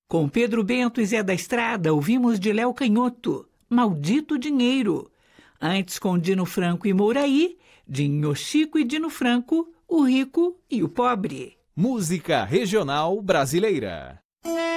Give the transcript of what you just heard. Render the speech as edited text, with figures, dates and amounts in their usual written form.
Com Pedro Bento e Zé da Estrada, ouvimos de Léo Canhoto, Maldito Dinheiro. Antes, com Dino Franco e Mouraí, Dinho Chico e Dino Franco, O Rico e o Pobre. Música regional brasileira.